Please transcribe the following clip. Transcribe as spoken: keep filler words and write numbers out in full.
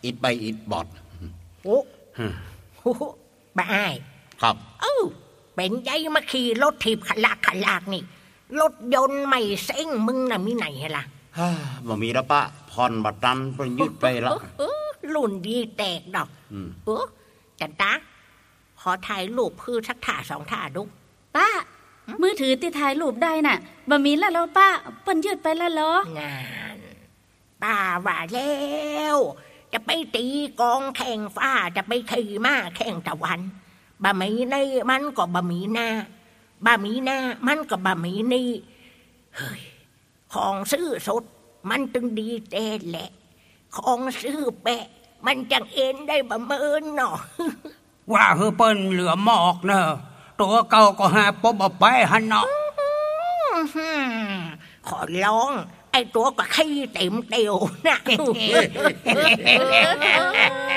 อิดไปอิดบอดโอ้โหบ้าไอ้ครับเออเป็นใจมาขี่รถถีบขลากขลากนี่รถยนต์ไม่เซ็งมึงน่ะมีไหนล่ะบ่มีแล้วปะผ่อนบัตรตันเพิ่นยึดไปแล้วรุ่นดีแตกดอกเออจันตาขอถ่ายรูปพื้นสักถ่าสองถ่าดูป้ามือถือที่ถ่ายรูปได้น่ะบ่มีแล้วแล้วป้าเปิ้นยืดไปแล้วเหรองานป้าว่าแล้วจะไปตีกองแข่งฟ้าจะไปขี่ม้าแข่งตะวันบะหมี่ในมันก็บะหมี่หน้าบะหมี่หน้ามันก็บะหมี่นี่เฮ้ยของซื้อสดมันจึงดีเต้แหละของซื้อแปะมันจังเอ็นได้บะเมินเนาะว่าเฮอเปิ้นเหลือหมอกเนอะตัวเก่าก็หาปบเอาไปหันเนาะขอร้องไอ้ตัวก็ขี้เต็มเตียวนะ